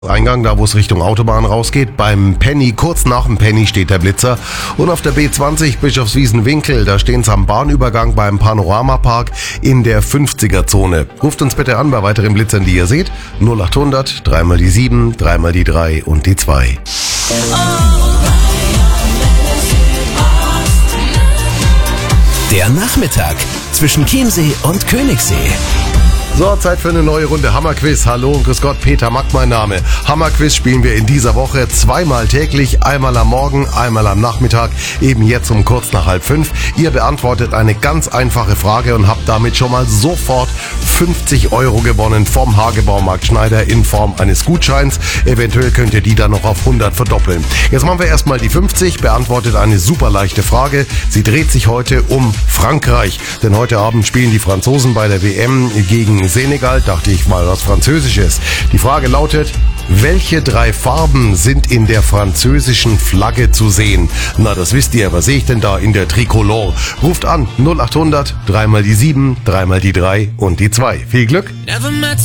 Eingang, da wo es Richtung Autobahn rausgeht, beim Penny, kurz nach dem Penny steht der Blitzer. Und auf der B20 Bischofswiesen-Winkel, da stehen sie am Bahnübergang beim Panoramapark in der 50er-Zone. Ruft uns bitte an bei weiteren Blitzern, die ihr seht. 0800 3 mal die 7, 3 mal die 3 und die 2. Der Nachmittag zwischen Chiemsee und Königssee. So, Zeit für eine neue Runde Hammerquiz. Hallo und grüß Gott, Peter Mack mein Name. Hammerquiz spielen wir in dieser Woche zweimal täglich, einmal am Morgen, einmal am Nachmittag, eben jetzt um kurz nach 4:30. Ihr beantwortet eine ganz einfache Frage und habt damit schon mal sofort 50 € gewonnen vom Hagebaumarkt Schneider in Form eines Gutscheins. Eventuell könnt ihr die dann noch auf 100 verdoppeln. Jetzt machen wir erstmal die 50, beantwortet eine super leichte Frage. Sie dreht sich heute um Frankreich, denn heute Abend spielen die Franzosen bei der WM gegen Senegal, dachte ich mal was Französisches. Die Frage lautet, welche 3 Farben sind in der französischen Flagge zu sehen? Na, das wisst ihr, was sehe ich denn da in der Tricolore? Ruft an 0800 3 mal die 7, 3 mal die 3 und die 2. Viel Glück!